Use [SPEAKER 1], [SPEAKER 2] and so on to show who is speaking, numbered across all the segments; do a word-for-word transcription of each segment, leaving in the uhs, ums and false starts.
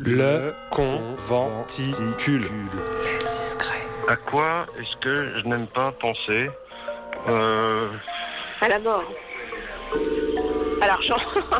[SPEAKER 1] Le conventicule.
[SPEAKER 2] Les discrets.
[SPEAKER 3] À quoi est-ce que je n'aime pas penser euh...
[SPEAKER 4] À la mort. À l'argent.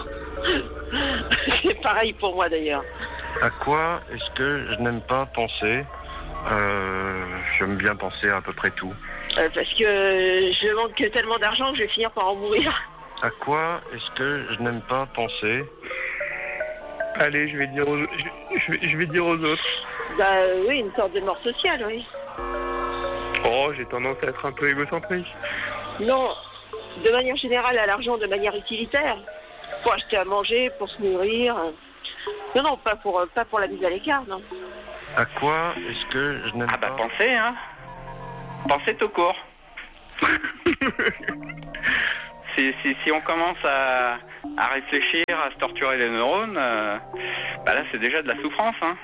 [SPEAKER 4] C'est pareil pour moi d'ailleurs.
[SPEAKER 3] À quoi est-ce que je n'aime pas penser euh... J'aime bien penser à, à peu près tout.
[SPEAKER 4] Euh, parce que je manque tellement d'argent que je vais finir par en mourir.
[SPEAKER 3] À quoi est-ce que je n'aime pas penser
[SPEAKER 5] Allez, je vais dire aux, je, je vais, je vais dire aux autres.
[SPEAKER 4] Bah euh, oui, une sorte de mort sociale, oui.
[SPEAKER 5] Oh, j'ai tendance à être un peu égocentrique.
[SPEAKER 4] Non, de manière générale, à l'argent de manière utilitaire. Pour acheter à manger, pour se nourrir. Non, non, pas pour, pas pour la mise à l'écart, non.
[SPEAKER 3] À quoi est-ce que je n'aime
[SPEAKER 6] Ah bah
[SPEAKER 3] pas
[SPEAKER 6] pensez, hein. Pensez tout court. si, si, si on commence à, à réfléchir, à se torturer les neurones, euh, bah là c'est déjà de la souffrance, hein.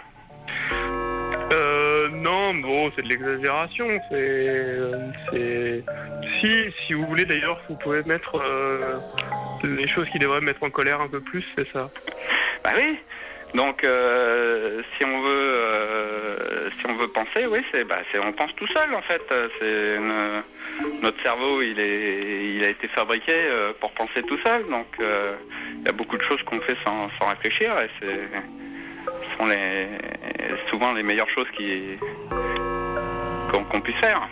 [SPEAKER 5] Euh, non, bon, c'est de l'exagération, c'est... c'est... Si, si vous voulez d'ailleurs, vous pouvez mettre euh, les choses qui devraient me mettre en colère un peu plus, c'est ça.
[SPEAKER 6] Bah oui. Donc euh, si on veut euh, si on veut penser, oui, c'est bah c'est on pense tout seul en fait. C'est une, notre cerveau, il est il a été fabriqué euh, pour penser tout seul. Donc euh, il y a beaucoup de choses qu'on fait sans, sans réfléchir et c'est ce sont les souvent les meilleures choses qui qu'on, qu'on puisse faire.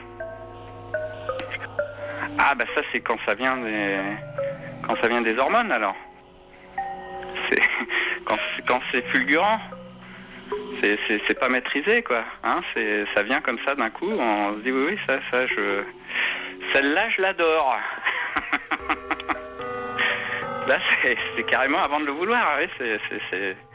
[SPEAKER 6] Ah bah ça c'est quand ça vient des quand ça vient des hormones alors. C'est, quand, quand c'est fulgurant, c'est, c'est, c'est pas maîtrisé quoi, hein, c'est, ça vient comme ça d'un coup, on se dit oui oui ça, ça je, celle-là je l'adore. Là c'est, c'est carrément avant de le vouloir, oui, c'est, c'est, c'est,